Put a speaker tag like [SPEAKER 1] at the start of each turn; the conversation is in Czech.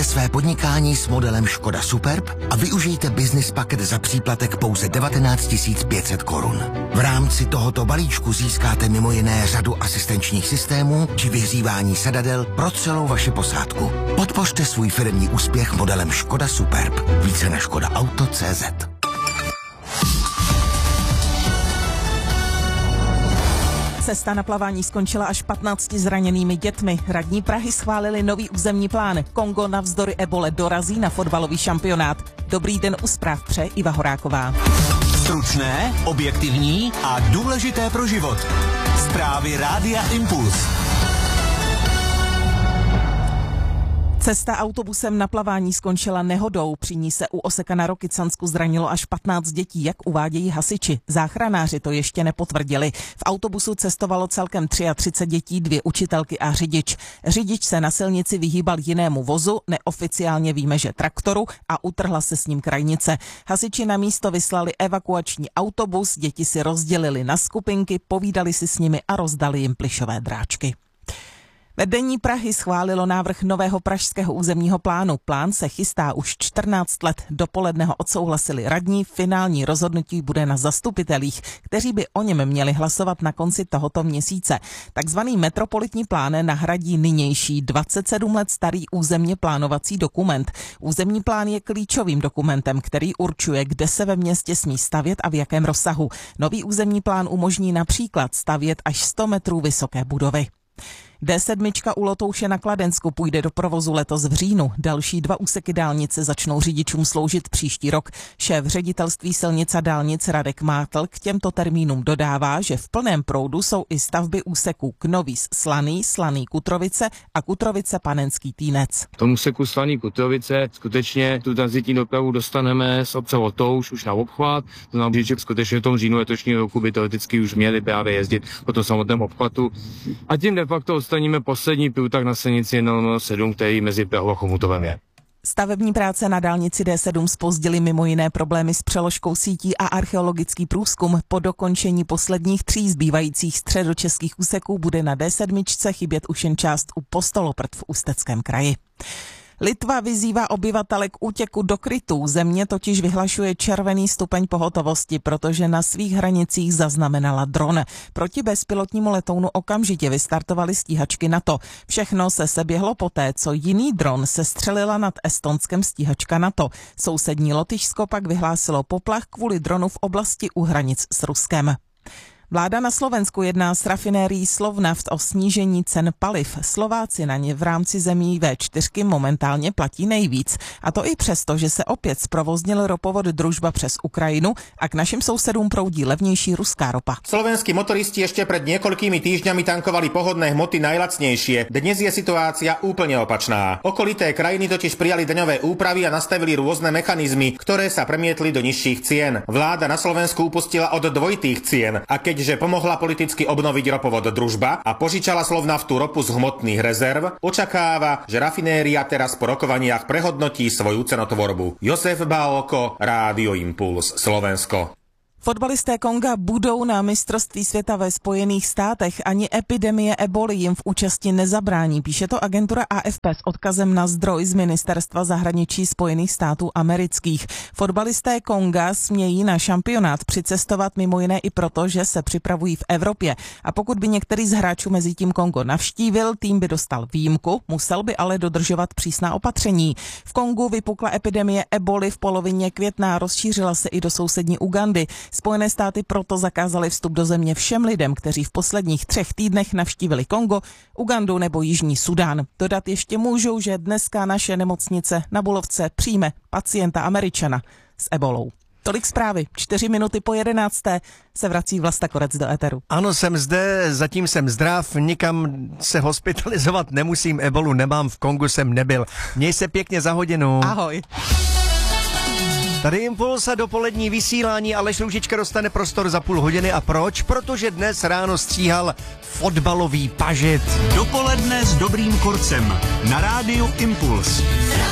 [SPEAKER 1] své podnikání s modelem Škoda Superb a využijte business paket za příplatek pouze 19 500 korun. V rámci tohoto balíčku získáte mimo jiné řadu asistenčních systémů či vyhřívání sedadel pro celou vaši posádku. Podpořte svůj firemní úspěch modelem Škoda Superb. Více na škodaauto.cz.
[SPEAKER 2] Cesta na plavání skončila až 15 zraněnými dětmi. Radní Prahy schválili nový územní plán. Kongo navzdory ebole dorazí na fotbalový šampionát. Dobrý den, u zpráv přeje Iva Horáková.
[SPEAKER 3] Stručné, objektivní a důležité pro život. Zprávy Rádia Impuls.
[SPEAKER 2] Cesta autobusem na plavání skončila nehodou. Při ní se u Oseka na Rokycansku zranilo až 15 dětí, jak uvádějí hasiči. Záchranáři to ještě nepotvrdili. V autobusu cestovalo celkem 33 dětí, 2 učitelky a řidič. Řidič se na silnici vyhýbal jinému vozu, neoficiálně víme, že traktoru, a utrhla se s ním krajnice. Hasiči na místo vyslali evakuační autobus, děti si rozdělili na skupinky, povídali si s nimi a rozdali jim plyšové dráčky. Vedení Prahy schválilo návrh nového pražského územního plánu. Plán se chystá už 14 let. Dopoledne ho odsouhlasili radní, finální rozhodnutí bude na zastupitelích, kteří by o něm měli hlasovat na konci tohoto měsíce. Takzvaný metropolitní plán nahradí nynější 27 let starý územně plánovací dokument. Územní plán je klíčovým dokumentem, který určuje, kde se ve městě smí stavět a v jakém rozsahu. Nový územní plán umožní například stavět až 100 metrů vysoké budovy. D7 u Lotouše na Kladensku půjde do provozu letos v říjnu. Další 2 úseky dálnice začnou řidičům sloužit příští rok. Šéf ředitelství silnic a dálnic Radek Mátl k těmto termínům dodává, že v plném proudu jsou i stavby úseků Knovíz Slaný, Slaný Kutrovice a Kutrovice Panenský Týnec.
[SPEAKER 4] V tom úseku Slaný Kutrovice skutečně tu tranzitní dopravu dostaneme z obce Lotouš už na obchvat. To znamená, že skutečně v tom říjnu letošního roku by teoreticky už měli právě jezdit po tom samotném obchvatu. A tím de facto odstraníme poslední průtah na silnici 007, který mezi Prahou a Chomutovem je.
[SPEAKER 2] Stavební práce na dálnici D7 zpozdily mimo jiné problémy s přeložkou sítí a archeologický průzkum. Po dokončení posledních 3 zbývajících středočeských úseků bude na D7 chybět už jen část u Postoloprt v Ústeckém kraji. Litva vyzývá obyvatele k útěku do krytů. Země totiž vyhlašuje červený stupeň pohotovosti, protože na svých hranicích zaznamenala dron. Proti bezpilotnímu letounu okamžitě vystartovaly stíhačky NATO. Všechno se seběhlo poté, co jiný dron sestřelila nad Estonskem stíhačka NATO. Sousední Lotyšsko pak vyhlásilo poplach kvůli dronu v oblasti u hranic s Ruskem. Vláda na Slovensku jedná s rafinérií Slovnaft o snížení cen paliv. Slováci na ně v rámci zemí V4 momentálně platí nejvíc. A to i přesto, že se opět zprovoznil ropovod Družba přes Ukrajinu a k našim sousedům proudí levnější ruská ropa.
[SPEAKER 5] Slovenskí motoristi ešte pred niekoľkými týždňami tankovali pohodné hmoty najlacnejšie. Dnes je situácia úplne opačná. Okolité krajiny totiž prijali daňové úpravy a nastavili rôzne mechanizmy, ktoré sa premietli do nižších cien. Vláda na Slovensku upustila od dvojitých cien a keďže pomohla politicky obnoviť ropovod Družba a požičala Slovnaftu ropu z hmotných rezerv, očakáva, že rafinéria teraz po rokovaniach prehodnotí svoju cenotvorbu. Josef Bálko, Rádio Impuls, Slovensko.
[SPEAKER 2] Fotbalisté Konga budou na mistrovství světa ve Spojených státech. Ani epidemie eboli jim v účasti nezabrání, píše to agentura AFP s odkazem na zdroj z Ministerstva zahraničí Spojených států amerických. Fotbalisté Konga smějí na šampionát přicestovat mimo jiné i proto, že se připravují v Evropě. A pokud by některý z hráčů mezi tím Kongo navštívil, tým by dostal výjimku, musel by ale dodržovat přísná opatření. V Kongu vypukla epidemie eboli v polovině května, rozšířila se i do sousední Ugandy. Spojené státy proto zakázaly vstup do země všem lidem, kteří v posledních 3 týdnech navštívili Kongo, Ugandu nebo Jižní Sudán. Dodat ještě můžou, že dneska naše nemocnice na Bulovce přijme pacienta Američana s ebolou. Tolik zprávy. 4 minuty po 11. se vrací Vlasta Korec do éteru.
[SPEAKER 6] Ano, jsem zde, zatím jsem zdrav, nikam se hospitalizovat nemusím, ebolu nemám, v Kongu jsem nebyl. Měj se pěkně za hodinu.
[SPEAKER 2] Ahoj.
[SPEAKER 6] Tady Impuls a dopolední vysílání, Aleš Růžička dostane prostor za půl hodiny. A proč? Protože dnes ráno stříhal fotbalový pažit.
[SPEAKER 3] Dopoledne s Dobrým Korcem na Rádiu Impuls.